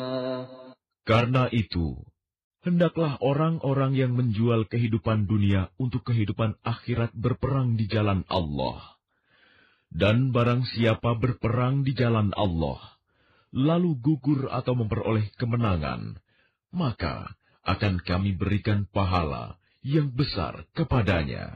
Karena itu, hendaklah orang-orang yang menjual kehidupan dunia untuk kehidupan akhirat berperang di jalan Allah. Dan barang siapa berperang di jalan Allah, lalu gugur atau memperoleh kemenangan, maka akan kami berikan pahala yang besar kepadanya.